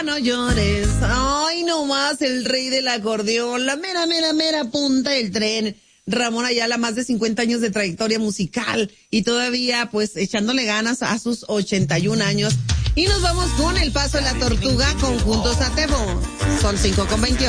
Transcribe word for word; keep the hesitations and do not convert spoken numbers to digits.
No llores, ay no más el rey del acordeón, la mera, mera, mera punta del tren. Ramón Ayala, más de cincuenta años de trayectoria musical y todavía pues echándole ganas a sus ochenta y un años. Y nos vamos con El Paso de la Tortuga con Juntos a Tebo. Son cinco con veintiocho.